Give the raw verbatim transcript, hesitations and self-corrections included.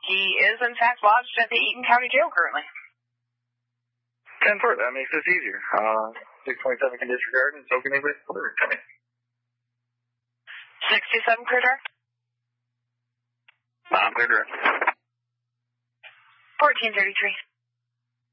He is, in fact, lodged at the Eaton County Jail currently. ten four, that makes this easier. Uh, six twenty-seven can disregard, and so can anybody deliver. Come in. sixty-seven, clear direct. Uh, clear direct. fourteen thirty-three.